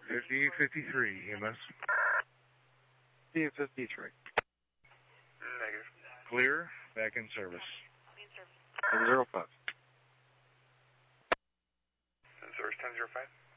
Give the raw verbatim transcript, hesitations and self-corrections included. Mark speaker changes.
Speaker 1: fifty fifty-three, E M S.
Speaker 2: fifty fifty-three.
Speaker 3: Negative.
Speaker 1: Clear, back in service.
Speaker 2: ten zero five.
Speaker 3: Service ten zero five.